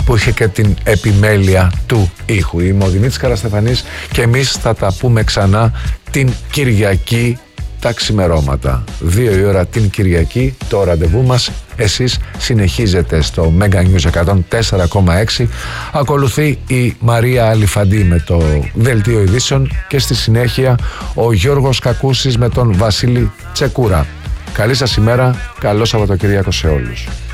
που είχε και την επιμέλεια του ήχου. Είμαι ο Δημήτρης Καραστεφανής και εμείς θα τα πούμε ξανά την Κυριακή τα ξημερώματα. 2 η ώρα την Κυριακή το ραντεβού μας. Εσείς συνεχίζετε στο Mega News 104,6. Ακολουθεί η Μαρία Αλιφαντή με το Δελτίο Ειδήσεων και στη συνέχεια ο Γιώργος Κακούσης με τον Βασίλη Τσεκούρα. Καλή σας ημέρα, καλό Σαββατοκύριακο σε όλους.